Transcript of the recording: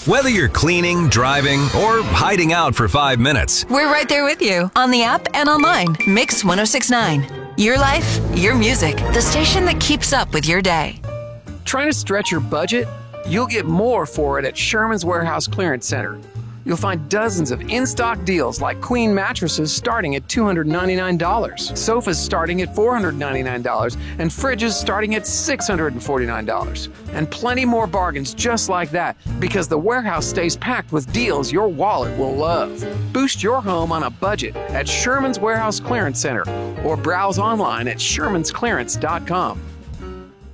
Whether you're cleaning, driving, or hiding out for 5 minutes, We're right there with you on the app and online. Mix 1069. Your life, your music. The station that keeps up with your day. Trying to stretch your budget? You'll get more for it at Sherman's Warehouse Clearance Center. You'll find dozens of in-stock deals like queen mattresses starting at $299, sofas starting at $499, and fridges starting at $649. And plenty more bargains just like that, because the warehouse stays packed with deals your wallet will love. Boost your home on a budget at Sherman's Warehouse Clearance Center or browse online at shermansclearance.com.